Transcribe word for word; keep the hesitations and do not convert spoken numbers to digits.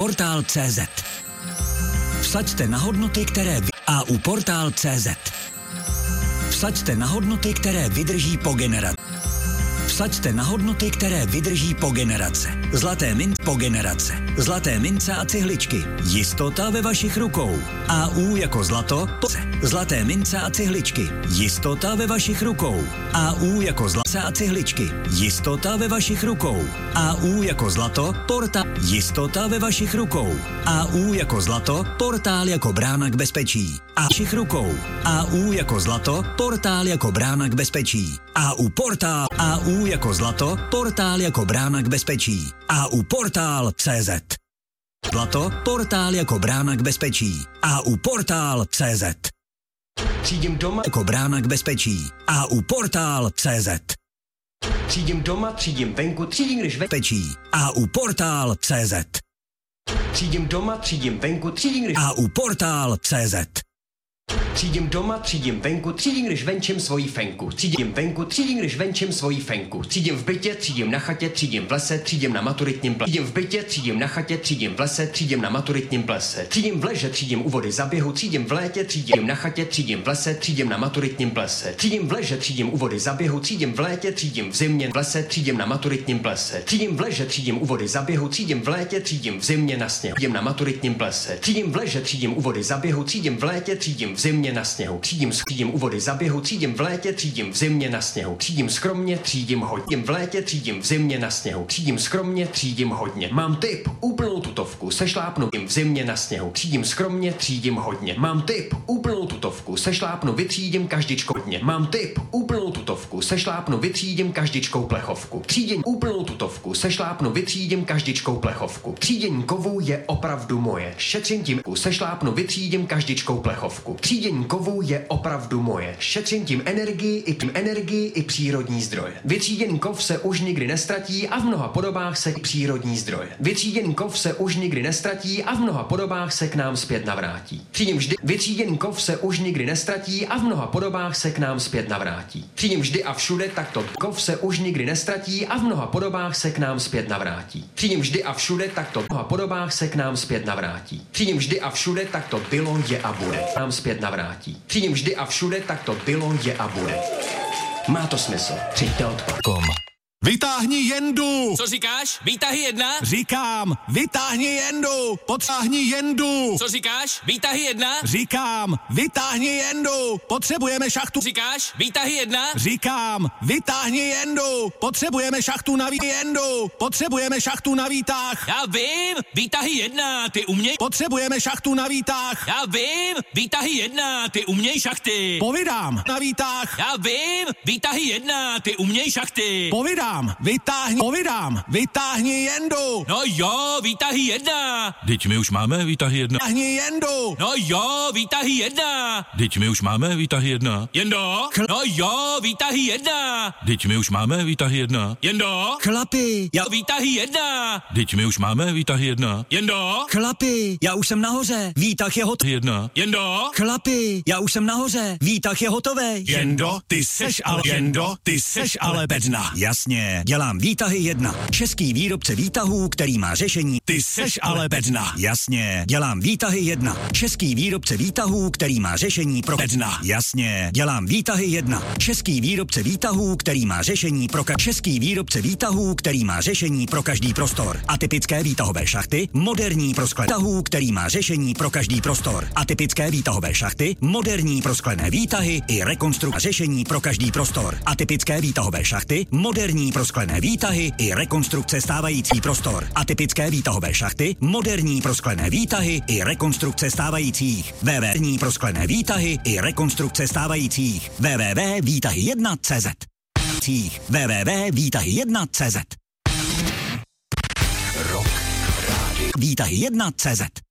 Portál tečka cé zet. Vsaďte na hodnoty, které vy... A u Portál tečka cé zet. Vsaďte na hodnoty, které vydrží po generaci. Vsaďte na hodnoty, které vydrží po generace. Zlaté mince po generace. Zlaté mince a cihličky. Jistota ve vašich rukou. A U jako zlato. Zlaté mince a cihličky. Jistota ve vašich rukou. A U jako zlato a cihličky. Jistota ve vašich rukou. A U jako zlato. Portál. Jistota ve vašich rukou. A U jako zlato. Portál jako brána k bezpečí. A vašich rukou. A U jako zlato. Portál jako brána k bezpečí. A U portál. A U jako zlato. Portál jako brána k bezpečí. A U portál tečka cé zet. Zlato. Portál jako brána k bezpečí. A U portál tečka cé zet. Třídím doma Jako brána k bezpečí. A U portál tečka cé zet. Třídím doma, třídím venku, třídím když venku. Bezpečí. A U portál tečka cé zet. Třídím doma, třídím venku, třídím když. A U portál tečka cé zet. Třídím doma, třídím venku, třídím když venčím svoji fenku. Třídím venku, třídím když venčím svoji fenku. Třídím v bytě, třídím na chatě, třídím v lese, třídím na maturitním plese. Třídím v bytě, třídím na chatě, třídím v lese, třídím na maturitním plese. Třídím v leže, třídím u vody za běhu, třídím v létě, třídím na chatě, třídím v lese, třídím na maturitním plese. Třídím v leže, třídím u vody za běhu, třídím v létě, třídím v zimě v lese, třídím na maturitním plese. Třídím v leže, třídím u vody za běhu, třídím v létě, třídím v zimě na sněhu. Třídím na maturitním plese. Třídím v leže, třídím u vody za běhu, třídím v létě, třídím v zimě na sněhu. Třídím třídím u vody za běhu, třídím v létě, třídím v zimě na sněhu. Třídím skromně, třídím hodně. V létě, třídím v zimě na sněhu. Třídím skromně, třídím hodně. Mám tip, úplnou tutovku, sešlápnu v zimě na sněhu. Třídím skromně, třídím hodně. Mám tip, úplnou tutovku, sešlápnu, vytřídím každičkou hodně. Mám tip, úplnou tutovku, sešlápnu, vytřídím každičkou plechovku. Třídění úplnou tutovku, sešlápnu, vytřídím každičkou plechovku. Třídění kovů je opravdu moje. Šetřím tím, sešlápnu, vytřídím každičkou plechovku. Třídění kovů je opravdu moje. Šetřím tím energii i tím energii i přírodní zdroje. Vytříděný kov se už nikdy nestratí a v mnoha podobách se i přírodní zdroje. Vytříděný kov se už nikdy nestratí a v mnoha podobách se k nám zpět navrátí. Třídím vždy. Vytříděný kov se už nikdy nestratí a v mnoha podobách se k nám zpět navrátí. Třídím vždy a všude takto. Kov se už nikdy nestratí a v mnoha podobách se k nám zpět navrátí. Třídím vždy a všude takto. V mnoha podobách se k nám zpět navrátí. Třídím vždy a všude takto bylo, je a bude. K nám zpět navrátí. Třídím vždy a všude tak to bylo, je a bude. Má to smysl. Přijďte odpakom. Vytáhni jendu! Co říkáš? Výtahy jedna? Říkám, vytáhni jendu! Potřáhni jendu! Co říkáš? Výtahy jedna? Říkám, vytáhni jendu! Potřebujeme šachtu! Říkáš? Výtahy jedna? Říkám, vytáhni jendu! Potřebujeme šachtu na vý... jendu! Potřebujeme šachtu na výtah! Já vím! Výtahy jedna, ty uměj... Potřebujeme šachtu na výtah! Já vím! Výtahy jedna, ty uměj šachty! Povídám, na výtah! Já vím! Výtahy jedna, ty uměj šachty! Povídám! Vytáhni, povídám, vytáhni jendu. No jo, výtahy jedna. Dyť my už máme výtahy jedna. Vytáhni jendu. No jo, výtahy jedna. Dyť my už máme výtahy jedna. Jendo? No jo, výtahy jedna. Dyť my už máme výtahy jedna. Jendo? Chlapi, já... Výtahy jedna. Dyť my už máme výtahy jedna. Jendo? Chlapi, já už jsem nahoře. Výtah je hotový. Jedna. Jendo? Chlapi, já už jsem nahoře. Výtah je hotový. Jendo, ty seš ale, Jendo, ty seš ale bedna. Jasně, dělám výtahy jedna. Český výrobce výtahů, který má řešení. Ty seš ale bedna. Jasně, dělám výtahy jedna. Český výrobce výtahů, který má řešení pro bedna. Jasně, dělám výtahy jedna. Český výrobce výtahů, který má řešení pro ka- Český výrobce výtahů, který má řešení pro každý prostor. Atypické výtahové šachty, moderní pro sklené výtahů, který má řešení pro každý prostor. Atypické výtahové šachty, moderní pro sklené výtahy i rekonstrukce řešení pro každý prostor. Atypické výtahové šachty, moderní pro sklené výtahy i rekonstrukce stávající prostor. Atypické výtahové šachty, moderní pro sklené výtahy i rekonstrukce stávajících. www pro sklené výtahy i rekonstrukce stávajících. www tečka výtahy jedna tečka cé zet. www tečka výtahy jedna tečka cé zet. Rock Radio. Výtahy jedna tečka cé zet.